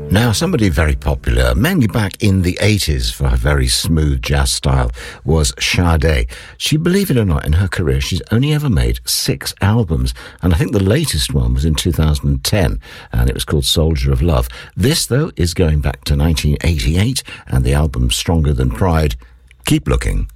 Now, somebody very popular, mainly back in the 80s for her very smooth jazz style, was Sade. She, believe it or not, in her career, she's only ever made 6 albums. And I think the latest one was in 2010, and it was called Soldier of Love. This, though, is going back to 1988, and the album Stronger Than Pride. Keep looking.